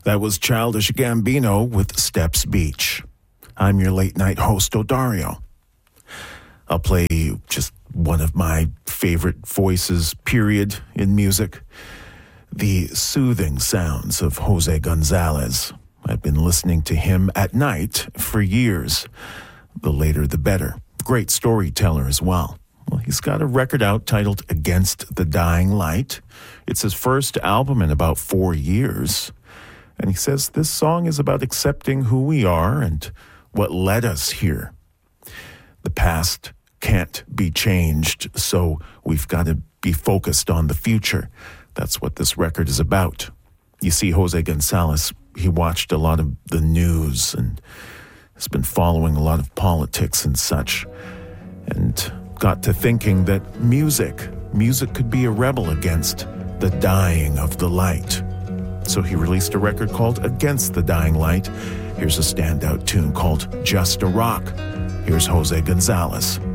That was Childish Gambino with Steps Beach. I'm your late night host, Odario. I'll play just one of my favorite voices, period, in music. The soothing sounds of Jose Gonzalez. I've been listening to him at night for years. The later, the better. Great storyteller as well. Well, he's got a record out titled Against the Dying Light. It's his first album in about 4 years. And he says this song is about accepting who we are and what led us here. The past can't be changed, so we've got to be focused on the future. That's what this record is about. You see, Jose Gonzalez, he watched a lot of the news and has been following a lot of politics and such, and got to thinking that music could be a rebel against the dying of the light. So he released a record called Against the Dying Light. Here's a standout tune called Just a Rock. Here's Jose Gonzalez.